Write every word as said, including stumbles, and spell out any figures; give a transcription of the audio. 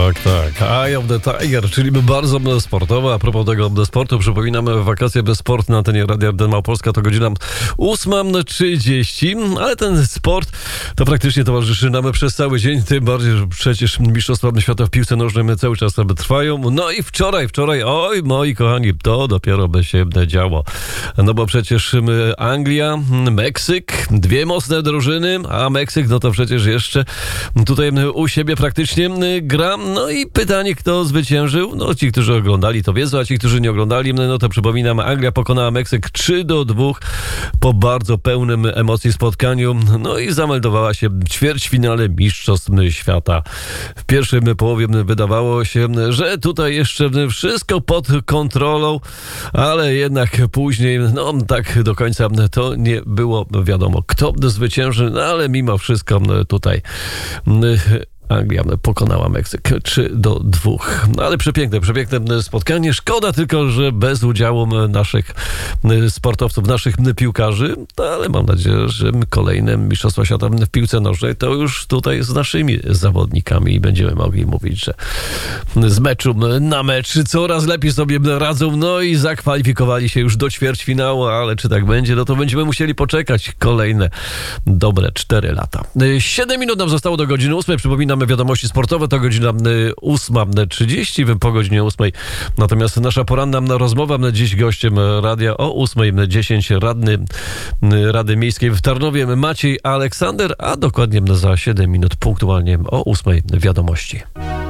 Tak, tak. Eye of the Tiger, czyli bardzo sportowa. A propos tego sportu, przypominamy wakacje bez sport na antenie Radia R Małopolska. To godzina ósma trzydzieści, ale ten sport to praktycznie towarzyszy nam przez cały dzień, tym bardziej, że przecież Mistrzostwa Świata w piłce nożnej cały czas trwają. No i wczoraj, wczoraj, oj moi kochani, to dopiero by się działo. No bo przecież Anglia, Meksyk, dwie mocne drużyny, a Meksyk, no to przecież jeszcze tutaj u siebie praktycznie gra. No i pytanie, kto zwyciężył? No ci, którzy oglądali, to wiedzą, a ci, którzy nie oglądali, no to przypominam, Anglia pokonała Meksyk trzy do dwóch po bardzo pełnym emocji spotkaniu. No i zameldowała się w ćwierćfinale Mistrzostw Świata. W pierwszym połowie wydawało się, że tutaj jeszcze wszystko pod kontrolą, ale jednak później, no tak do końca to nie było wiadomo, kto zwycięży, no ale mimo wszystko tutaj Anglia pokonała Meksyk trzy do dwóch. No ale przepiękne, przepiękne spotkanie. Szkoda tylko, że bez udziału naszych sportowców, naszych piłkarzy, no ale mam nadzieję, że kolejne Mistrzostwa Świata w piłce nożnej to już tutaj z naszymi zawodnikami i będziemy mogli mówić, że z meczu na mecz coraz lepiej sobie radzą, no i zakwalifikowali się już do ćwierćfinału, ale czy tak będzie, no to będziemy musieli poczekać kolejne dobre cztery lata. siedem minut nam zostało do godziny ósmej. Przypominam, wiadomości sportowe to godzina ósma trzydzieści, po godzinie ósmej. Natomiast nasza poranna rozmowa, dziś gościem radia o ósma dziesięć radny Rady Miejskiej w Tarnowie Maciej Aleksander, a dokładnie za siedem minut punktualnie o ósmej wiadomości.